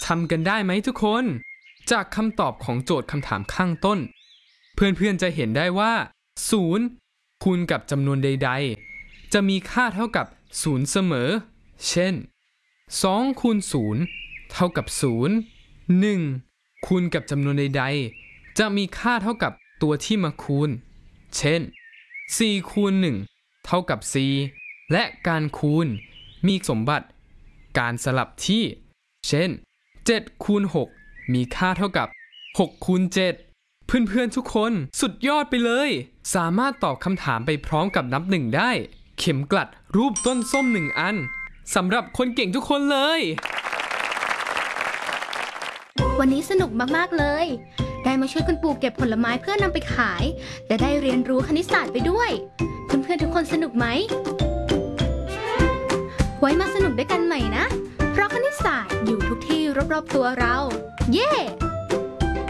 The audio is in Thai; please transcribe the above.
ทำกันได้ไหมทุกคนจากคำตอบของโจทย์คำถามข้างต้นเพื่อนๆจะเห็นได้ว่า0คูณกับจำนวนใดๆจะมีค่าเท่ากับ0เสมอเช่น2คูณ0เท่ากับ0 1คูณกับจำนวนใดๆจะมีค่าเท่ากับตัวที่มาคูณเช่น4คูณ1เท่ากับ4และการคูณมีสมบัติการสลับที่เช่น7คูณ6มีค่าเท่ากับ6คูณ7เพื่อนๆทุกคนสุดยอดไปเลยสามารถตอบคำถามไปพร้อมกับนับ1ได้เข็มกลัดรูปต้นส้ม1อันสำหรับคนเก่งทุกคนเลยวันนี้สนุกมากๆเลยได้มาช่วยคุณปู่เก็บผลไม้เพื่อนำไปขายและได้เรียนรู้คณิตศาสตร์ไปด้วยเพื่อนๆทุกคนสนุกไหมไว้มาสนุกด้วยกันใหม่นะเพราะคณิตศาสตร์อยู่ทุกที่รอบๆตัวเราเย้